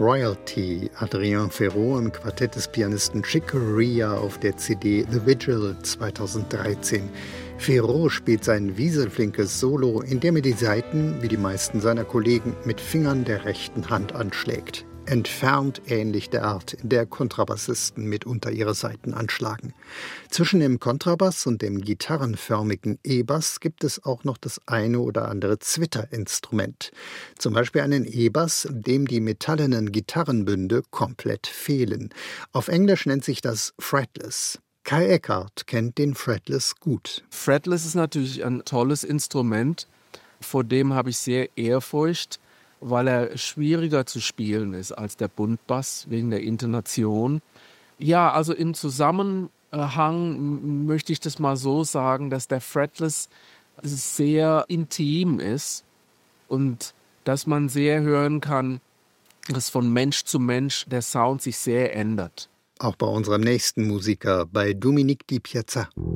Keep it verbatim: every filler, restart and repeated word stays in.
Royalty, Adrien Ferraud im Quartett des Pianisten Chick Corea auf der C D The Vigil zweitausenddreizehn. Ferraud spielt sein wieselflinkes Solo, in dem er die Saiten, wie die meisten seiner Kollegen, mit Fingern der rechten Hand anschlägt. Entfernt ähnlich der Art, in der Kontrabassisten mitunter ihre Saiten anschlagen. Zwischen dem Kontrabass und dem gitarrenförmigen E-Bass gibt es auch noch das eine oder andere Zwitterinstrument. Zum Beispiel einen E-Bass, dem die metallenen Gitarrenbünde komplett fehlen. Auf Englisch nennt sich das Fretless. Kai Eckart kennt den Fretless gut. Fretless ist natürlich ein tolles Instrument, vor dem habe ich sehr Ehrfurcht, weil er schwieriger zu spielen ist als der Buntbass wegen der Intonation. Ja, also im Zusammenhang m- möchte ich das mal so sagen, dass der Fretless sehr intim ist und dass man sehr hören kann, dass von Mensch zu Mensch der Sound sich sehr ändert. Auch bei unserem nächsten Musiker, bei Dominique Di Piazza.